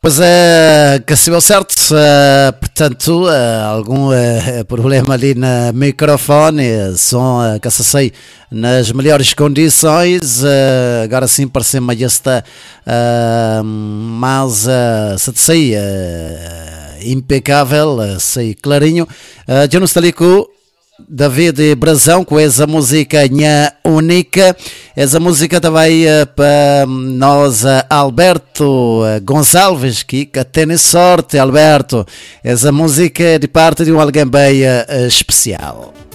Pois que se deu certo, portanto, algum problema ali no microfone, som que se sei nas melhores condições, agora sim parece-me esta mas se sei impecável, sei clarinho, já não está ali com David Brazão com essa música Nha Única. Essa música também para nós, Alberto Gonçalves, que tem sorte, Alberto. Essa música é de parte de um alguém bem especial.